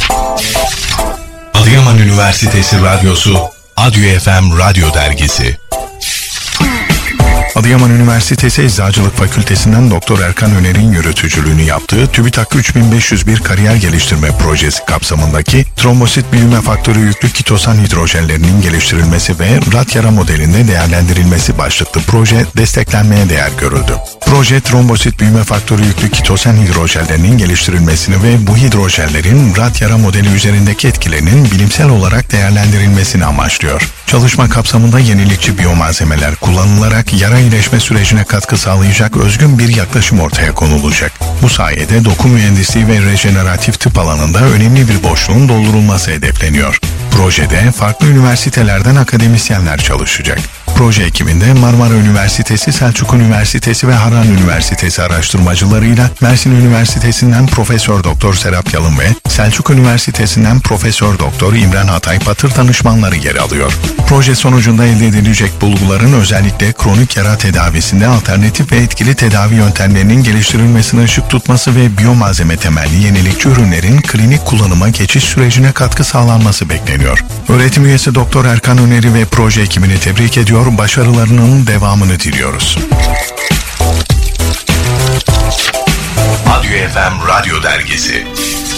Adıyaman Üniversitesi Radyosu, Adyo FM Radyo Dergisi. Adıyaman Üniversitesi Eczacılık Fakültesinden Doktor Erkan Öner'in yürütücülüğünü yaptığı TÜBİTAK 3501 Kariyer Geliştirme Projesi kapsamındaki trombosit büyüme faktörü yüklü kitosan hidrojenlerinin geliştirilmesi ve rat yara modelinde değerlendirilmesi başlıklı proje desteklenmeye değer görüldü. Proje, trombosit büyüme faktörü yüklü kitosan hidrojenlerinin geliştirilmesini ve bu hidrojenlerin rat yara modeli üzerindeki etkilerinin bilimsel olarak değerlendirilmesini amaçlıyor. Çalışma kapsamında yenilikçi biyomalzemeler kullanılarak yara iyileşme sürecine katkı sağlayacak özgün bir yaklaşım ortaya konulacak. Bu sayede doku mühendisliği ve rejeneratif tıp alanında önemli bir boşluğun doldurulması hedefleniyor. Projede farklı üniversitelerden akademisyenler çalışacak. Proje ekibinde Marmara Üniversitesi, Selçuk Üniversitesi ve Harran Üniversitesi araştırmacılarıyla Mersin Üniversitesi'nden Profesör Doktor Serap Yalın ve Selçuk Üniversitesi'nden Profesör Doktor İmran Hatay Patır danışmanları yer alıyor. Proje sonucunda elde edilecek bulguların özellikle kronik yara tedavisinde alternatif ve etkili tedavi yöntemlerinin geliştirilmesine ışık tutması ve biyomalzeme temelli yenilikçi ürünlerin klinik kullanıma geçiş sürecine katkı sağlanması bekleniyor. Öğretim üyesi Doktor Erkan Öner'i ve proje ekibini tebrik ediyor, başarılarının devamını diliyoruz. Adyo FM Radyo Dergisi.